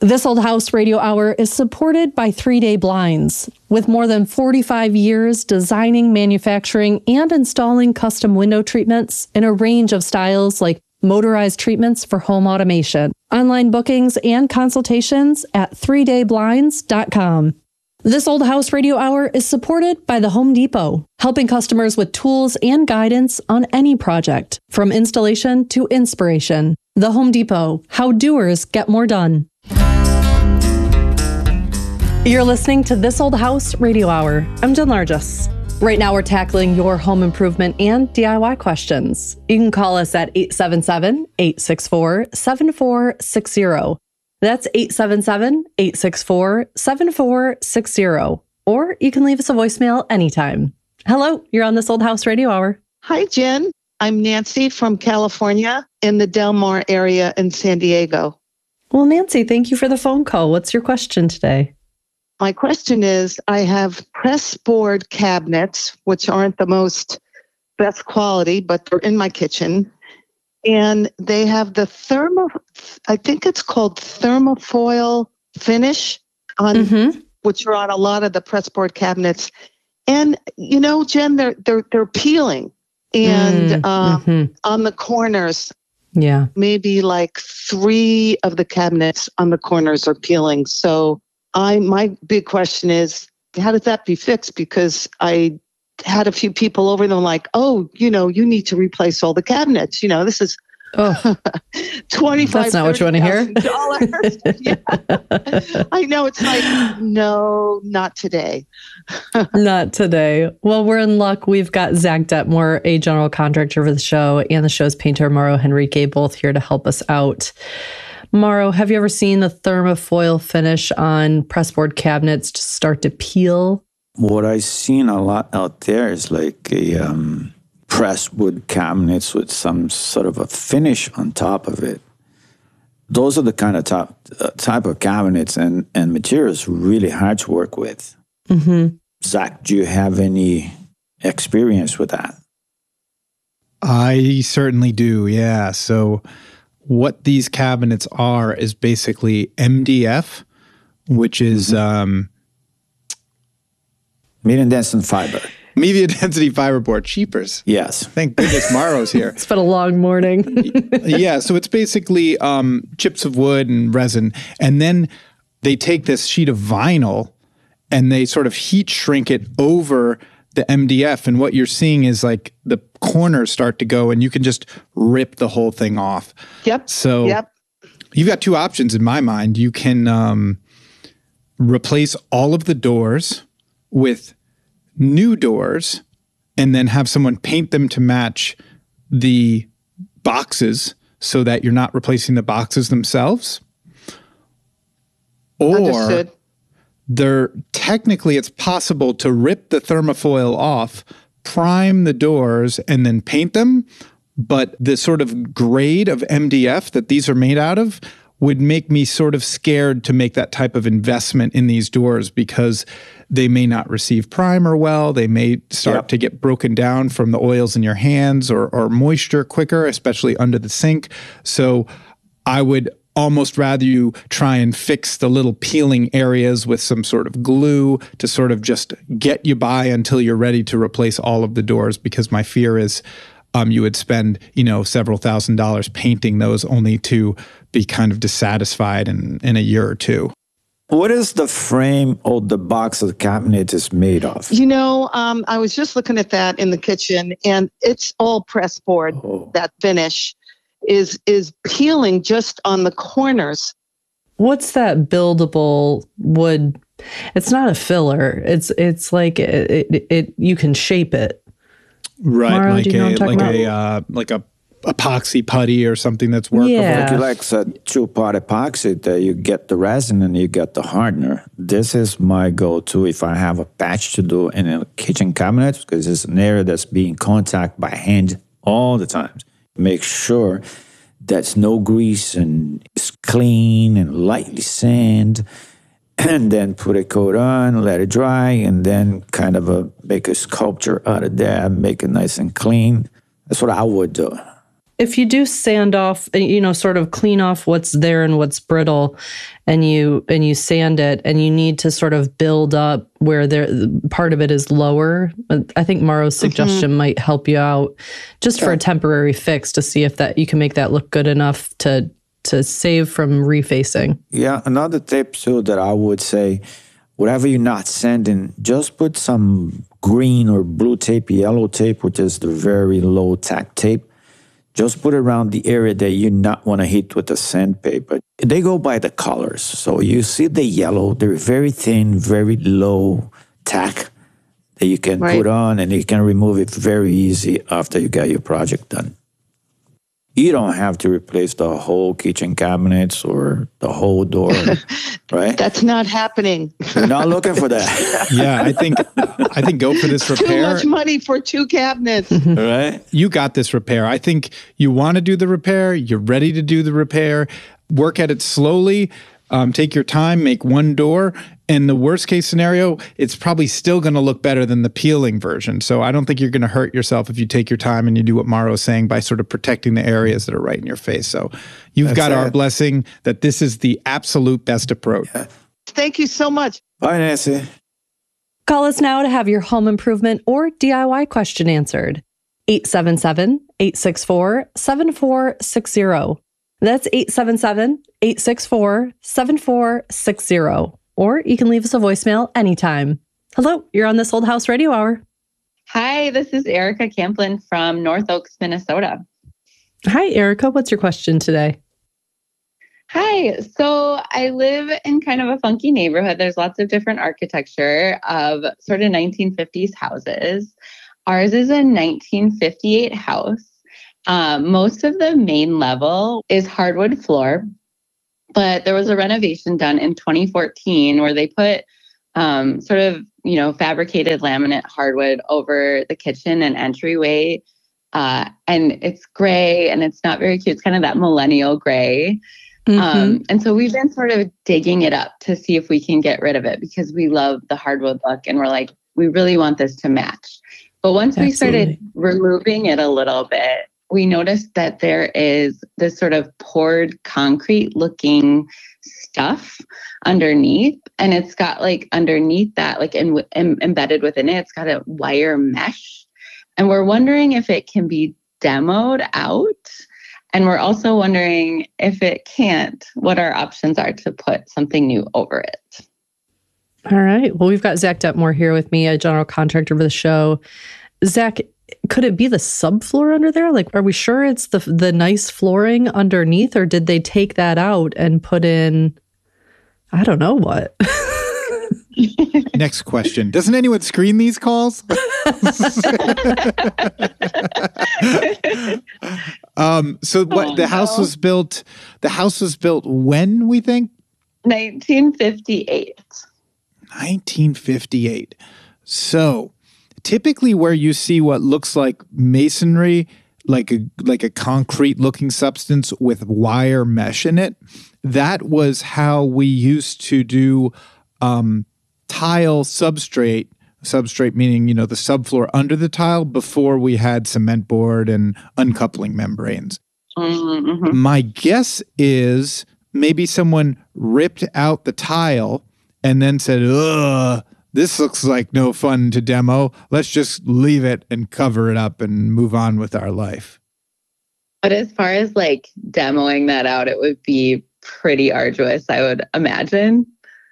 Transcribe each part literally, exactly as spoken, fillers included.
This Old House Radio Hour is supported by Three Day Blinds. With more than forty-five years designing, manufacturing, and installing custom window treatments in a range of styles like motorized treatments for home automation. Online bookings and consultations at three day blinds dot com. This Old House Radio Hour is supported by the Home Depot, helping customers with tools and guidance on any project, from installation to inspiration. The Home Depot, how doers get more done. You're listening to This Old House Radio Hour. I'm Jen Largess. Right now, we're tackling your home improvement and D I Y questions. You can call us at eight seven seven, eight six four, seven four six zero. That's eight seven seven, eight six four, seven four six zero. Or you can leave us a voicemail anytime. Hello, you're on This Old House Radio Hour. Hi, Jen. I'm Nancy from California in the Del Mar area in San Diego. Well, Nancy, thank you for the phone call. What's your question today? My question is, I have press board cabinets, which aren't the most best quality, but they're in my kitchen. And they have the thermo, I think it's called thermofoil finish, on, mm-hmm. which are on a lot of the press board cabinets. And, you know, Jen, they're, they're, they're peeling. And mm, um, mm-hmm. on the corners, yeah, maybe like three of the cabinets on the corners are peeling. So I, my big question is, how does that be fixed? Because I had a few people over and they're like, oh, you know, you need to replace all the cabinets. You know, this is oh. twenty-five That's not what you want to hear. Yeah. I know. It's like, no, not today. Not today. Well, we're in luck. We've got Zach Detmore, a general contractor for the show, and the show's painter, Mauro Henrique, both here to help us out. Mauro, have you ever seen the thermofoil finish on pressboard cabinets to start to peel? What I've seen a lot out there is like a um, pressed wood cabinets with some sort of a finish on top of it. Those are the kind of top, uh, type of cabinets and, and materials really hard to work with. Mm-hmm. Zach, do you have any experience with that? I certainly do, yeah. So what these cabinets are is basically M D F, which is mm-hmm. um, medium density fiber. Medium density fiberboard, cheapers. Yes. Thank goodness Mauro's here. It's been a long morning. Yeah, so it's basically um, chips of wood and resin, and then they take this sheet of vinyl and they sort of heat shrink it over the M D F, and what you're seeing is like the corners start to go, and you can just rip the whole thing off. Yep. So yep. You've got two options in my mind. You can um, replace all of the doors with new doors, and then have someone paint them to match the boxes, so that you're not replacing the boxes themselves. Or Understood. There, technically, it's possible to rip the thermofoil off, prime the doors, and then paint them. But the sort of grade of M D F that these are made out of would make me sort of scared to make that type of investment in these doors, because they may not receive primer well. They may start yep. to get broken down from the oils in your hands, or, or moisture quicker, especially under the sink. So I would almost rather you try and fix the little peeling areas with some sort of glue to sort of just get you by until you're ready to replace all of the doors, because my fear is um, you would spend, you know, several thousand dollars painting those only to be kind of dissatisfied in, in a year or two. What is the frame or the box of the cabinet is made of? You know, um, I was just looking at that in the kitchen, and it's all press board, oh. that finish. is is peeling just on the corners. What's that buildable wood? It's not a filler. It's it's like it, it, it you can shape it. Right, Mauro, like do you know a what I'm like talking a uh, like a epoxy putty or something that's workable. Yeah. Like you like a two-part epoxy that you get the resin and you get the hardener. This is my go-to if I have a patch to do in a kitchen cabinet, because it's an area that's being contacted by hand all the time. Make sure that's no grease and it's clean and lightly sand, and then put a coat on, let it dry, and then kind of a, make a sculpture out of that, make it nice and clean. That's what I would do. If you do sand off, you know, sort of clean off what's there and what's brittle, and you and you sand it, and you need to sort of build up where there part of it is lower, I think Mauro's suggestion mm-hmm. might help you out just yeah. for a temporary fix to see if that you can make that look good enough to to save from refacing. Yeah, another tip too that I would say, whatever you're not sanding, just put some green or blue tape, yellow tape, which is the very low tack tape. Just put it around the area that you not want to hit with the sandpaper. They go by the colors. So you see the yellow, they're very thin, very low tack that you can right. put on, and you can remove it very easy after you get your project done. You don't have to replace the whole kitchen cabinets or the whole door, right? That's not happening. You're not looking for that. Yeah, I think I think go for this repair. Too much money for two cabinets. Right? You got this repair. I think you want to do the repair. You're ready to do the repair. Work at it slowly. Um, take your time. Make one door. And the worst case scenario, it's probably still going to look better than the peeling version. So I don't think you're going to hurt yourself if you take your time and you do what Mauro is saying by sort of protecting the areas that are right in your face. So you've That's got it. Our blessing that this is the absolute best approach. Yeah. Thank you so much. Bye, Nancy. Call us now to have your home improvement or D I Y question answered. eight seven seven, eight six four, seven four six zero. That's eight seven seven, eight six four, seven four six zero. Or you can leave us a voicemail anytime. Hello, you're on This Old House Radio Hour. Hi, this is Erica Camplin from North Oaks, Minnesota. Hi, Erica. What's your question today? Hi. So I live in kind of a funky neighborhood. There's lots of different architecture of sort of nineteen fifties houses. Ours is a nineteen fifty-eight house. Um, most of the main level is hardwood floor. But there was a renovation done in twenty fourteen where they put um, sort of, you know, fabricated laminate hardwood over the kitchen and entryway. Uh, and it's gray and it's not very cute. It's kind of that millennial gray. Mm-hmm. Um, and so we've been sort of digging it up to see if we can get rid of it because we love the hardwood look. And we're like, we really want this to match. But once Absolutely. we started removing it a little bit, we noticed that there is this sort of poured concrete looking stuff underneath. And it's got like underneath that, like in, in, embedded within it, it's got a wire mesh. And we're wondering if it can be demoed out. And we're also wondering if it can't, what our options are to put something new over it. All right. Well, we've got Zach Detmore here with me, a general contractor for the show. Zach, could it be the subfloor under there? Like, are we sure it's the the nice flooring underneath, or did they take that out and put in, I don't know what? Next question. Doesn't anyone screen these calls? um, so what oh, the house no. was built, the house was built when, we think? nineteen fifty-eight. nineteen fifty-eight. So typically where you see what looks like masonry, like a like a concrete looking substance with wire mesh in it, that was how we used to do um, tile substrate, substrate meaning, you know, the subfloor under the tile before we had cement board and uncoupling membranes. Mm-hmm. My guess is maybe someone ripped out the tile and then said, ugh, this looks like no fun to demo. Let's just leave it and cover it up and move on with our life. But as far as like demoing that out, it would be pretty arduous, I would imagine.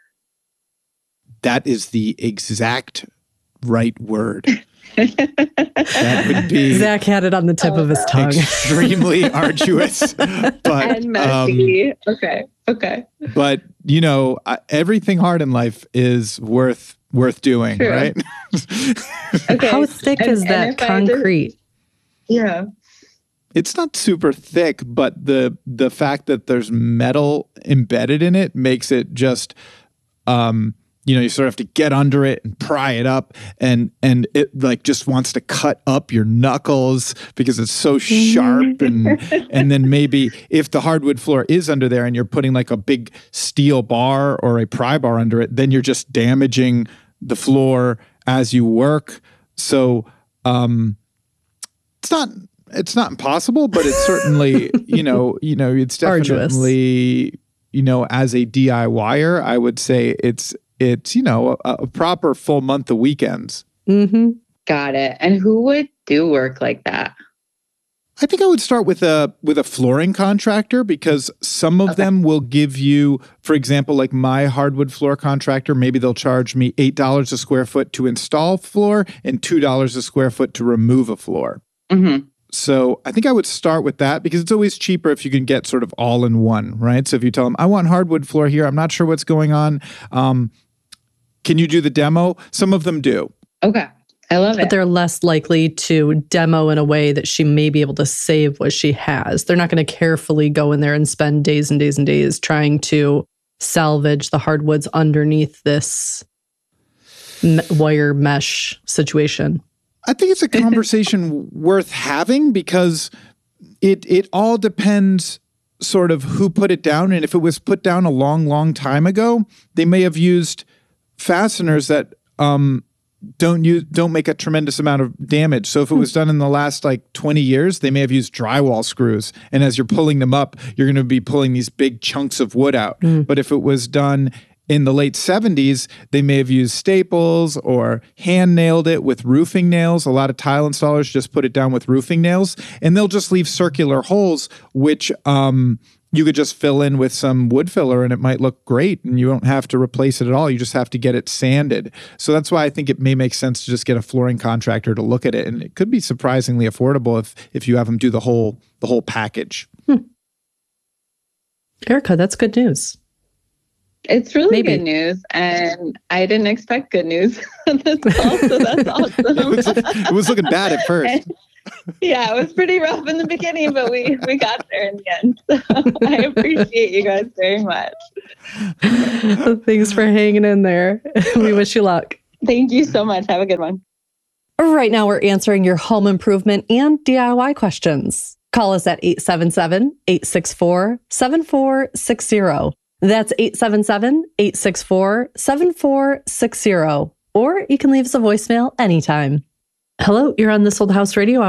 That is the exact right word. That would be Zach had it on the tip oh, of his tongue. Extremely arduous, but and messy. Um, okay, okay. But you know, everything hard in life is worth worth doing, True. Right? Okay. How thick and, is that concrete? To, yeah. It's not super thick, but the the fact that there's metal embedded in it makes it just um you know, you sort of have to get under it and pry it up, and and it like just wants to cut up your knuckles because it's so sharp. and and then maybe if the hardwood floor is under there and you're putting like a big steel bar or a pry bar under it, then you're just damaging the floor as you work. So um, it's not it's not impossible, but it's certainly, you know, you know, it's definitely, Arduous. you know, as a DIYer, I would say it's, it's, you know, a, a proper full month of weekends. Mm-hmm. Got it. And who would do work like that? I think I would start with a with a flooring contractor, because some of Okay. them will give you, for example, like my hardwood floor contractor, maybe they'll charge me eight dollars a square foot to install floor and two dollars a square foot to remove a floor. Mm-hmm. So I think I would start with that, because it's always cheaper if you can get sort of all in one, right? So if you tell them, I want hardwood floor here, I'm not sure what's going on. Um, can you do the demo? Some of them do. Okay. I love But it. they're less likely to demo in a way that she may be able to save what she has. They're not going to carefully go in there and spend days and days and days trying to salvage the hardwoods underneath this me- wire mesh situation. I think it's a conversation worth having, because it it all depends sort of who put it down. And if it was put down a long, long time ago, they may have used fasteners that um, don't use don't make a tremendous amount of damage. So if it was done in the last like twenty years, they may have used drywall screws. And as you're pulling them up, you're going to be pulling these big chunks of wood out. Mm. But if it was done in the late seventies, they may have used staples or hand nailed it with roofing nails. A lot of tile installers just put it down with roofing nails, and they'll just leave circular holes, which um, you could just fill in with some wood filler and it might look great, and you don't have to replace it at all. You just have to get it sanded. So that's why I think it may make sense to just get a flooring contractor to look at it. And it could be surprisingly affordable if if you have them do the whole the whole package. Hmm. Erica, that's good news. It's really Maybe. good news. And I didn't expect good news on this call, so that's awesome. It was, it was looking bad at first. Yeah, it was pretty rough in the beginning, but we, we got there in the end. So I appreciate you guys very much. Thanks for hanging in there. We wish you luck. Thank you so much. Have a good one. Right now, we're answering your home improvement and D I Y questions. Call us at eight seven seven, eight six four, seven four six zero. That's eight seven seven, eight six four, seven four six zero. Or you can leave us a voicemail anytime. Hello, you're on This Old House Radio.